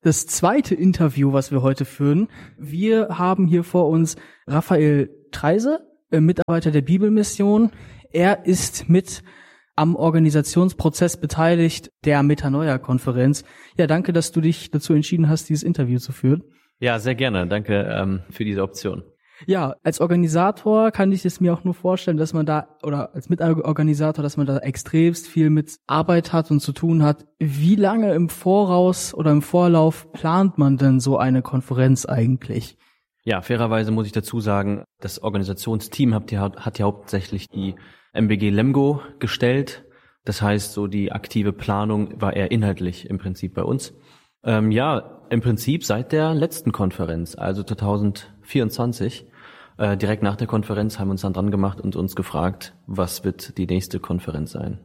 das zweite Interview, was wir heute führen. Wir haben hier vor uns Raphael Treise, Mitarbeiter der Bibelmission. Er ist mit am Organisationsprozess beteiligt der Metanoia-Konferenz. Ja, danke, dass du dich dazu entschieden hast, dieses Interview zu führen. Ja, sehr gerne. Danke für diese Option. Ja, als Organisator kann ich es mir auch nur vorstellen, dass man da, oder als Mitorganisator, dass man da extremst viel mit Arbeit hat und zu tun hat. Wie lange im Voraus oder im Vorlauf plant man denn so eine Konferenz eigentlich? Ja, fairerweise muss ich dazu sagen, das Organisationsteam hat ja hauptsächlich die MBG Lemgo gestellt. Das heißt, so die aktive Planung war eher inhaltlich im Prinzip bei uns. Im Prinzip seit der letzten Konferenz, also 2024, direkt nach der Konferenz haben wir uns dann dran gemacht und uns gefragt, was wird die nächste Konferenz sein.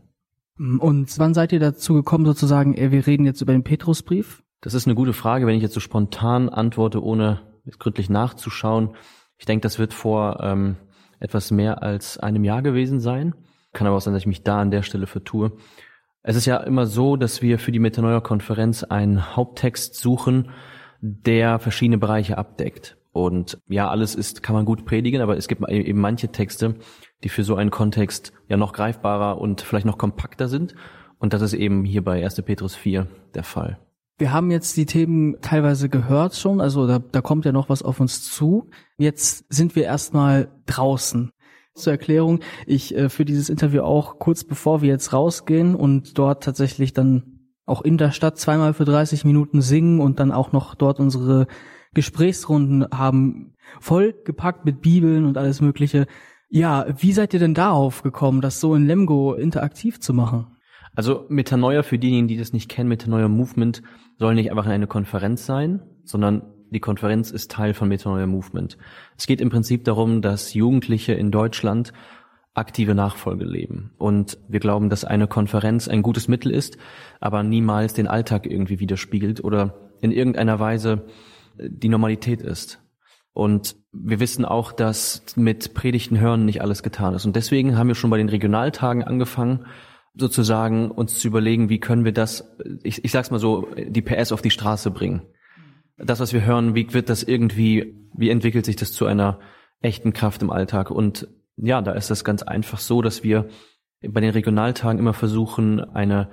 Und wann seid ihr dazu gekommen, sozusagen, wir reden jetzt über den Petrusbrief? Das ist eine gute Frage, wenn ich jetzt so spontan antworte, ohne gründlich nachzuschauen. Ich denke, das wird vor etwas mehr als einem Jahr gewesen sein. Kann aber auch sein, dass ich mich da an der Stelle vertue. Es ist ja immer so, dass wir für die Metanoia-Konferenz einen Haupttext suchen, der verschiedene Bereiche abdeckt. Und ja, kann man gut predigen, aber es gibt eben manche Texte, die für so einen Kontext ja noch greifbarer und vielleicht noch kompakter sind. Und das ist eben hier bei 1. Petrus 4 der Fall. Wir haben jetzt die Themen teilweise gehört schon, also da kommt ja noch was auf uns zu. Jetzt sind wir erstmal draußen. Zur Erklärung, ich für dieses Interview auch kurz bevor wir jetzt rausgehen und dort tatsächlich dann auch in der Stadt zweimal für 30 Minuten singen und dann auch noch dort unsere Gesprächsrunden haben, voll gepackt mit Bibeln und alles Mögliche. Ja, wie seid ihr denn darauf gekommen, das so in Lemgo interaktiv zu machen? Also Metanoia, für diejenigen, die das nicht kennen, Metanoia Movement soll nicht einfach eine Konferenz sein, sondern die Konferenz ist Teil von Metanoia Movement. Es geht im Prinzip darum, dass Jugendliche in Deutschland aktive Nachfolge leben. Und wir glauben, dass eine Konferenz ein gutes Mittel ist, aber niemals den Alltag irgendwie widerspiegelt oder in irgendeiner Weise die Normalität ist. Und wir wissen auch, dass mit Predigten hören nicht alles getan ist. Und deswegen haben wir schon bei den Regionaltagen angefangen, sozusagen uns zu überlegen, wie können wir das, ich sag's mal so, die PS auf die Straße bringen. Das, was wir hören, wie entwickelt sich das zu einer echten Kraft im Alltag? Und ja, da ist das ganz einfach so, dass wir bei den Regionaltagen immer versuchen, eine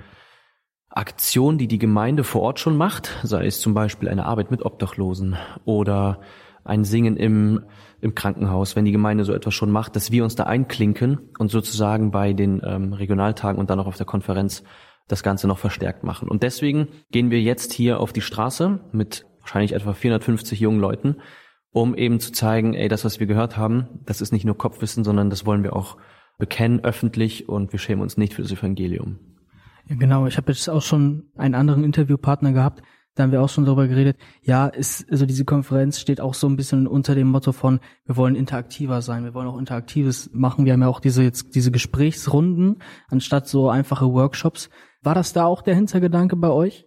Aktion, die die Gemeinde vor Ort schon macht, sei es zum Beispiel eine Arbeit mit Obdachlosen oder ein Singen im Krankenhaus, wenn die Gemeinde so etwas schon macht, dass wir uns da einklinken und sozusagen bei den Regionaltagen und dann auch auf der Konferenz das Ganze noch verstärkt machen. Und deswegen gehen wir jetzt hier auf die Straße mit wahrscheinlich etwa 450 jungen Leuten, um eben zu zeigen, das, was wir gehört haben, das ist nicht nur Kopfwissen, sondern das wollen wir auch bekennen öffentlich und wir schämen uns nicht für das Evangelium. Ja, genau. Ich habe jetzt auch schon einen anderen Interviewpartner gehabt, da haben wir auch schon darüber geredet. Ja, also diese Konferenz steht auch so ein bisschen unter dem Motto von, wir wollen interaktiver sein, wir wollen auch Interaktives machen. Wir haben ja auch diese Gesprächsrunden anstatt so einfache Workshops. War das da auch der Hintergedanke bei euch?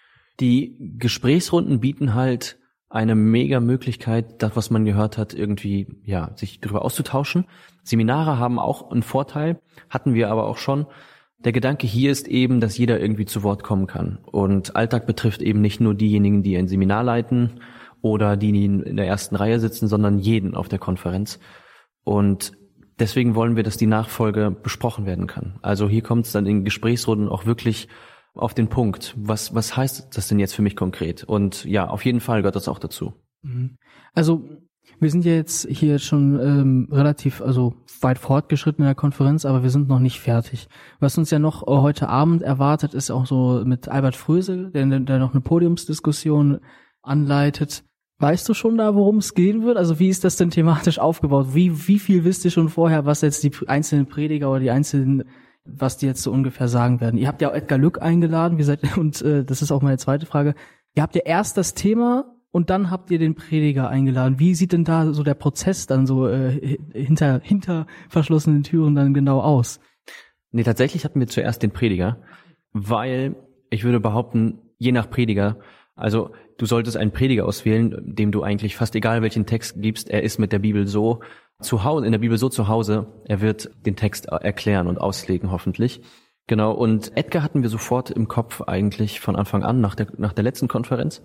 Die Gesprächsrunden bieten halt eine mega Möglichkeit, das, was man gehört hat, irgendwie, sich darüber auszutauschen. Seminare haben auch einen Vorteil, hatten wir aber auch schon. Der Gedanke hier ist eben, dass jeder irgendwie zu Wort kommen kann. Und Alltag betrifft eben nicht nur diejenigen, die ein Seminar leiten oder die in der ersten Reihe sitzen, sondern jeden auf der Konferenz. Und deswegen wollen wir, dass die Nachfolge besprochen werden kann. Also hier kommt es dann in Gesprächsrunden auch wirklich auf den Punkt. Was heißt das denn jetzt für mich konkret? Und ja, auf jeden Fall gehört das auch dazu. Also wir sind ja jetzt hier schon relativ weit fortgeschritten in der Konferenz, aber wir sind noch nicht fertig. Was uns ja noch heute Abend erwartet, ist auch so mit Albert Frösel, der noch eine Podiumsdiskussion anleitet. Weißt du schon da, worum es gehen wird? Also wie ist das denn thematisch aufgebaut? Wie viel wisst ihr schon vorher, was jetzt die einzelnen Prediger oder die einzelnen, was die jetzt so ungefähr sagen werden? Ihr habt ja auch Edgar Lück eingeladen, und das ist auch meine zweite Frage. Ihr habt ja erst das Thema und dann habt ihr den Prediger eingeladen. Wie sieht denn da so der Prozess dann so hinter verschlossenen Türen dann genau aus? Nee, tatsächlich hatten wir zuerst den Prediger, weil ich würde behaupten, je nach Prediger, also du solltest einen Prediger auswählen, dem du eigentlich fast egal welchen Text gibst, er ist mit der Bibel so zu Hause, in der Bibel so zu Hause, er wird den Text erklären und auslegen hoffentlich. Genau, und Edgar hatten wir sofort im Kopf eigentlich von Anfang an, nach der letzten Konferenz.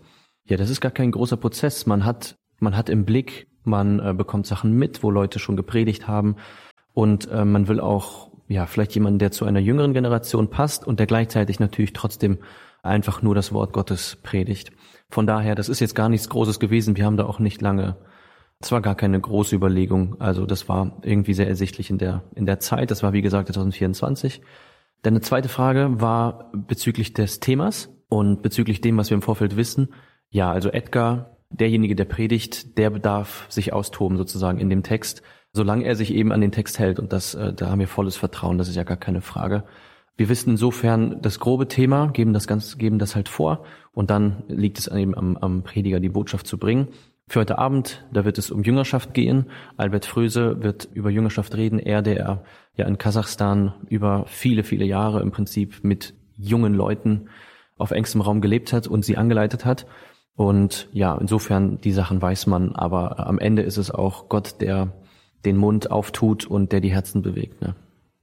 Ja, das ist gar kein großer Prozess. Man hat im Blick, man bekommt Sachen mit, wo Leute schon gepredigt haben und man will auch vielleicht jemanden, der zu einer jüngeren Generation passt und der gleichzeitig natürlich trotzdem einfach nur das Wort Gottes predigt. Von daher, das ist jetzt gar nichts Großes gewesen. Wir haben da auch nicht lange, es war gar keine große Überlegung. Also das war irgendwie sehr ersichtlich in der Zeit. Das war wie gesagt 2024. Dann eine zweite Frage war bezüglich des Themas und bezüglich dem, was wir im Vorfeld wissen. Ja, also Edgar, derjenige, der predigt, der bedarf sich austoben sozusagen in dem Text, solange er sich eben an den Text hält. Und da haben wir volles Vertrauen, das ist ja gar keine Frage. Wir wissen insofern das grobe Thema, geben das halt vor und dann liegt es eben am Prediger, die Botschaft zu bringen. Für heute Abend, da wird es um Jüngerschaft gehen. Albert Fröse wird über Jüngerschaft reden. Er, der ja in Kasachstan über viele, viele Jahre im Prinzip mit jungen Leuten auf engstem Raum gelebt hat und sie angeleitet hat. Und ja, insofern, die Sachen weiß man, aber am Ende ist es auch Gott, der den Mund auftut und der die Herzen bewegt, ne?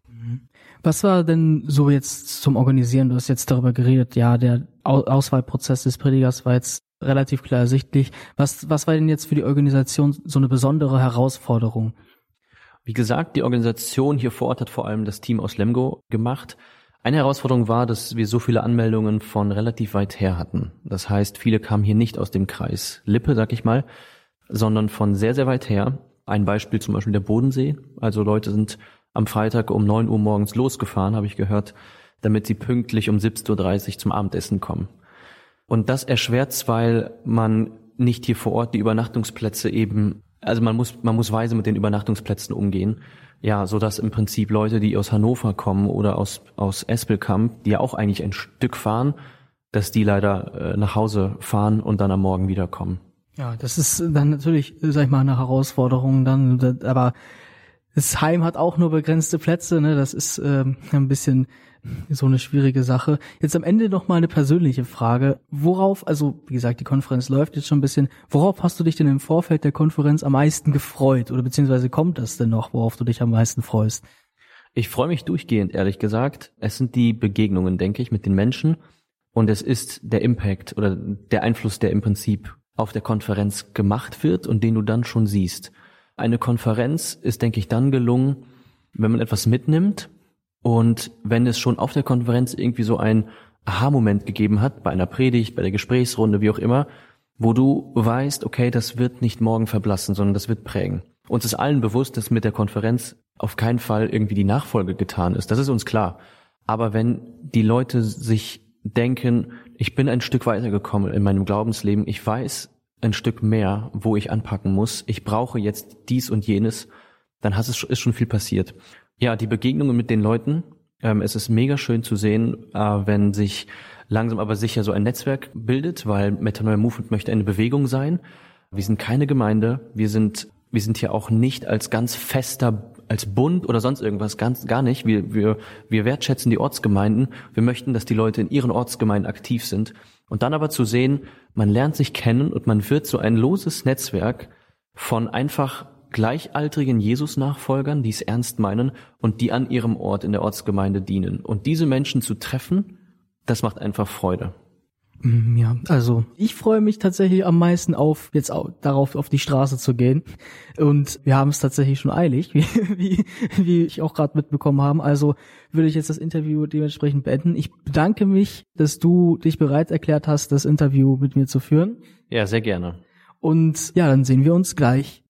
Was war denn so jetzt zum Organisieren? Du hast jetzt darüber geredet, ja, der Auswahlprozess des Predigers war jetzt relativ klar ersichtlich. Was war denn jetzt für die Organisation so eine besondere Herausforderung? Wie gesagt, die Organisation hier vor Ort hat vor allem das Team aus Lemgo gemacht. Eine Herausforderung war, dass wir so viele Anmeldungen von relativ weit her hatten. Das heißt, viele kamen hier nicht aus dem Kreis Lippe, sag ich mal, sondern von sehr, sehr weit her. Ein Beispiel zum Beispiel der Bodensee. Also Leute sind am Freitag um 9 Uhr morgens losgefahren, habe ich gehört, damit sie pünktlich um 17.30 Uhr zum Abendessen kommen. Und das erschwert's, weil man nicht hier vor Ort die Übernachtungsplätze eben, also man muss weise mit den Übernachtungsplätzen umgehen. Ja, so dass im Prinzip Leute, die aus Hannover kommen oder aus Espelkamp, die ja auch eigentlich ein Stück fahren, dass die leider nach Hause fahren und dann am Morgen wiederkommen. Ja, das ist dann natürlich, sag ich mal, eine Herausforderung dann, aber das Heim hat auch nur begrenzte Plätze, ne? Das ist ein bisschen so eine schwierige Sache. Jetzt am Ende noch mal eine persönliche Frage. Worauf, also wie gesagt, die Konferenz läuft jetzt schon ein bisschen, worauf hast du dich denn im Vorfeld der Konferenz am meisten gefreut? Oder beziehungsweise kommt das denn noch, worauf du dich am meisten freust? Ich freue mich durchgehend, ehrlich gesagt. Es sind die Begegnungen, denke ich, mit den Menschen. Und es ist der Impact oder der Einfluss, der im Prinzip auf der Konferenz gemacht wird und den du dann schon siehst. Eine Konferenz ist, denke ich, dann gelungen, wenn man etwas mitnimmt und wenn es schon auf der Konferenz irgendwie so ein Aha-Moment gegeben hat, bei einer Predigt, bei der Gesprächsrunde, wie auch immer, wo du weißt, okay, das wird nicht morgen verblassen, sondern das wird prägen. Uns ist allen bewusst, dass mit der Konferenz auf keinen Fall irgendwie die Nachfolge getan ist. Das ist uns klar. Aber wenn die Leute sich denken, ich bin ein Stück weitergekommen in meinem Glaubensleben, ich weiß ein Stück mehr, wo ich anpacken muss, ich brauche jetzt dies und jenes, dann ist schon viel passiert. Ja, die Begegnungen mit den Leuten, es ist mega schön zu sehen, wenn sich langsam aber sicher so ein Netzwerk bildet, weil Metanoia Movement möchte eine Bewegung sein. Wir sind keine Gemeinde, wir sind hier auch nicht als ganz fester, als Bund oder sonst irgendwas, gar nicht. Wir wertschätzen die Ortsgemeinden, wir möchten, dass die Leute in ihren Ortsgemeinden aktiv sind. Und dann aber zu sehen, man lernt sich kennen und man wird so ein loses Netzwerk von einfach gleichaltrigen Jesus-Nachfolgern, die es ernst meinen und die an ihrem Ort in der Ortsgemeinde dienen. Und diese Menschen zu treffen, das macht einfach Freude. Ja, also ich freue mich tatsächlich am meisten auf die Straße zu gehen. Und wir haben es tatsächlich schon eilig, wie ich auch gerade mitbekommen habe. Also würde ich jetzt das Interview dementsprechend beenden. Ich bedanke mich, dass du dich bereit erklärt hast, das Interview mit mir zu führen. Ja, sehr gerne. Und ja, dann sehen wir uns gleich